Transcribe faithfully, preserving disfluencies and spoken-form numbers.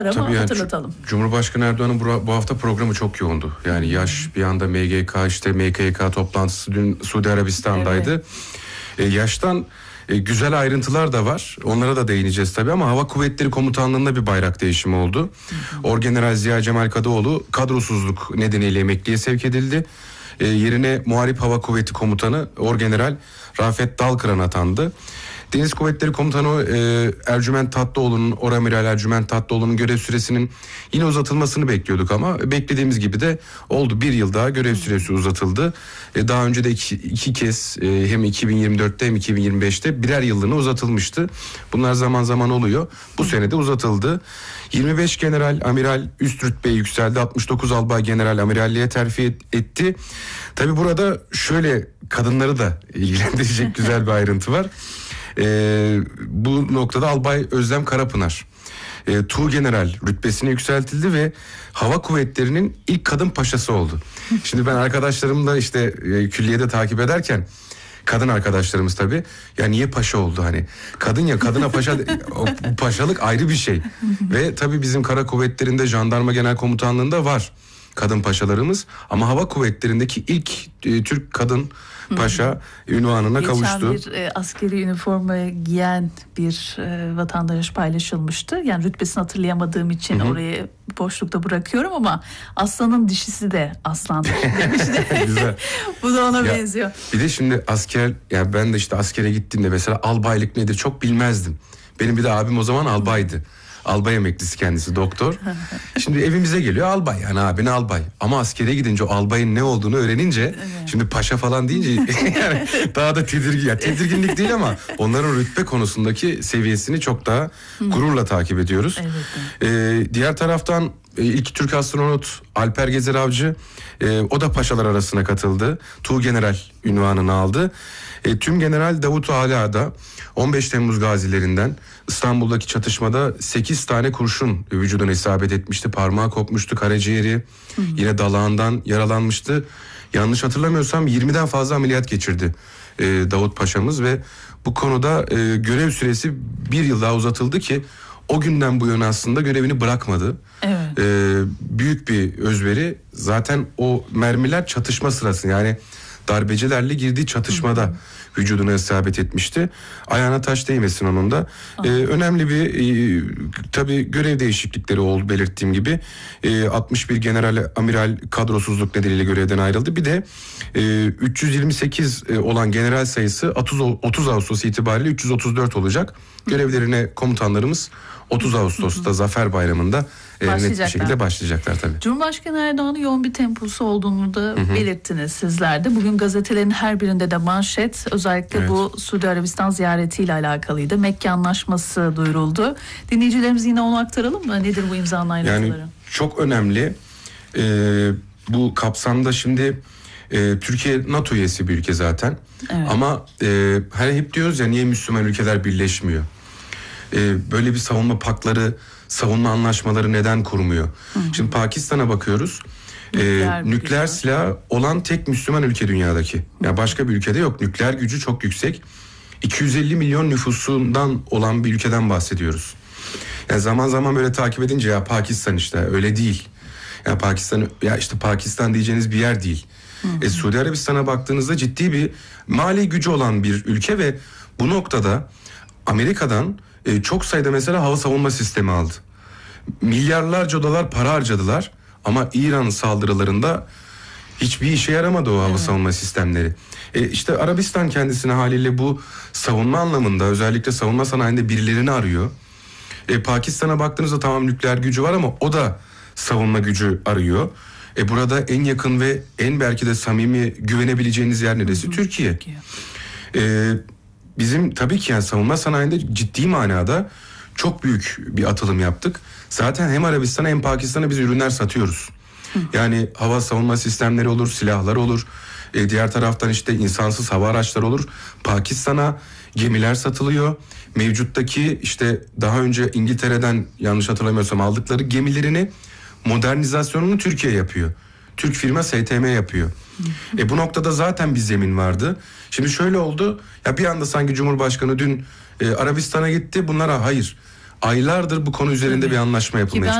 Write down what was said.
ama Tabii hatırlatalım. Yani, Cumhurbaşkanı Erdoğan'ın bu, bu hafta programı çok yoğundu. Yani yaş bir anda M G K işte M K K toplantısı dün Suudi Arabistan'daydı. Evet. E, yaştan e, güzel ayrıntılar da var. Onlara da değineceğiz tabii ama Hava Kuvvetleri Komutanlığı'nda bir bayrak değişimi oldu. Hı hı. Orgeneral Ziya Cemal Kadıoğlu kadrosuzluk nedeniyle emekliye sevk edildi. E, yerine Muharip Hava Kuvveti Komutanı Orgeneral Rafet Dalkıran atandı. Deniz Kuvvetleri Komutanı e, Ercüment Tatlıoğlu'nun, Oramiral Ercüment Tatlıoğlu'nun görev süresinin yine uzatılmasını bekliyorduk ama beklediğimiz gibi de oldu. Bir yıl daha görev süresi uzatıldı. E, daha önce de iki, iki kez e, hem iki bin yirmi dörtte hem iki bin yirmi beşte birer yıllığına uzatılmıştı. Bunlar zaman zaman oluyor. Bu sene de uzatıldı. yirmi beş General Amiral üst rütbeye yükseldi. altmış dokuz Albay General Amiralliğe terfi etti. Tabii burada şöyle kadınları da ilgilendirecek güzel bir ayrıntı var. Ee, bu noktada Albay Özlem Karapınar e, Tuğgeneral rütbesine yükseltildi ve Hava Kuvvetleri'nin ilk kadın paşası oldu. Şimdi ben arkadaşlarımla işte e, külliyede takip ederken kadın arkadaşlarımız tabii ya niye paşa oldu hani kadın ya kadına paşa o paşalık ayrı bir şey ve tabii bizim kara kuvvetlerinde jandarma genel komutanlığında var kadın paşalarımız ama hava kuvvetlerindeki ilk e, Türk kadın paşa ünvanına Geçen kavuştu. Geçen bir e, askeri üniforma giyen bir e, vatandaş paylaşılmıştı. Yani rütbesini hatırlayamadığım için Hı-hı. orayı boşlukta bırakıyorum ama aslanın dişisi de aslandır demişti. Güzel. Bu da ona ya, benziyor. Bir de şimdi asker, yani ben de işte askere gittiğimde mesela albaylık nedir çok bilmezdim. Benim bir de abim o zaman albaydı. Albay emeklisi kendisi, doktor. Şimdi evimize geliyor albay, yani abine albay. Ama askere gidince o albayın ne olduğunu öğrenince evet. Şimdi paşa falan deyince yani daha da tedirgin. Yani tedirginlik değil ama onların rütbe konusundaki seviyesini çok daha gururla takip ediyoruz. Evet, evet. Ee, diğer taraftan ilk Türk astronot Alper Gezer Avcı e, o da paşalar arasına katıldı. Tuğgeneral ünvanını aldı. E, Tüm General Davut Ala da on beş Temmuz gazilerinden İstanbul'daki çatışmada sekiz tane kurşun vücuduna isabet etmişti. Parmağı kopmuştu, karaciğeri hı hı. yine dalağından yaralanmıştı. Yanlış hatırlamıyorsam yirmiden fazla ameliyat geçirdi e, Davut Paşa'mız ve bu konuda e, görev süresi bir yıl daha uzatıldı ki o günden bu yana aslında görevini bırakmadı. Evet. E, büyük bir özveri. Zaten o mermiler çatışma sırasında yani darbecilerle girdiği çatışmada hı hı. vücuduna isabet etmişti. Ayağına taş değmesin onun da. Ee, önemli bir e, tabii görev değişiklikleri oldu belirttiğim gibi. E, altmış bir general amiral kadrosuzluk nedeniyle görevden ayrıldı. Bir de e, üç yüz yirmi sekiz e, olan general sayısı otuz Ağustos itibariyle üç yüz otuz dört olacak. Görevlerine komutanlarımız otuz Ağustos'ta Zafer Bayramı'nda e, net bir şekilde başlayacaklar tabii. Cumhurbaşkanı Erdoğan'ın yoğun bir temposu olduğunu da Hı-hı. belirttiniz sizler de. Bugün gazetelerin her birinde de manşet özellikle evet. bu Suudi Arabistan ziyaretiyle alakalıydı. Mekke Anlaşması duyuruldu. Dinleyicilerimiz yine onu aktaralım mı? Nedir bu imzanın ayrıntıları? Yani çok önemli. Ee, bu kapsamda şimdi e, Türkiye NATO üyesi bir ülke zaten. Evet. Ama e, hani hep diyoruz ya niye Müslüman ülkeler birleşmiyor? E, böyle bir savunma pakları, savunma anlaşmaları neden kurmuyor? Hı-hı. Şimdi Pakistan'a bakıyoruz. Nükleer, ee, nükleer silah olan tek Müslüman ülke dünyadaki. Yani başka bir ülkede yok. Nükleer gücü çok yüksek. iki yüz elli milyon nüfusundan olan bir ülkeden bahsediyoruz. Yani zaman zaman böyle takip edince ya Pakistan işte öyle değil. Yani Pakistan ya işte Pakistan diyeceğiniz bir yer değil. E, Suudi Arabistan'a baktığınızda ciddi bir mali gücü olan bir ülke ve bu noktada Amerika'dan e, çok sayıda mesela hava savunma sistemi aldı. Milyarlarca dolar para harcadılar. Ama İran saldırılarında hiçbir işe yaramadı o hava evet. savunma sistemleri. E işte Arabistan kendisine haliyle bu savunma anlamında özellikle savunma sanayinde birilerini arıyor. E Pakistan'a baktığınızda tamam nükleer gücü var ama o da savunma gücü arıyor. E burada en yakın ve en belki de samimi güvenebileceğiniz yer neresi? Hı-hı. Türkiye. Türkiye. E, bizim tabii ki yani savunma sanayinde ciddi manada çok büyük bir atılım yaptık. Zaten hem Arabistan'a hem Pakistan'a biz ürünler satıyoruz. Hı. Yani hava savunma sistemleri olur, silahlar olur. E, diğer taraftan işte insansız hava araçları olur. Pakistan'a gemiler satılıyor. Mevcuttaki işte daha önce İngiltere'den yanlış hatırlamıyorsam aldıkları gemilerini modernizasyonunu Türkiye yapıyor. Türk firma S T M yapıyor. Hı. E, bu noktada zaten bir zemin vardı. Şimdi şöyle oldu. Ya bir anda sanki Cumhurbaşkanı dün e, Arabistan'a gitti. Bunlara hayır. aylardır bu konu üzerinde Tabii. bir anlaşma yapılmaya Ki ben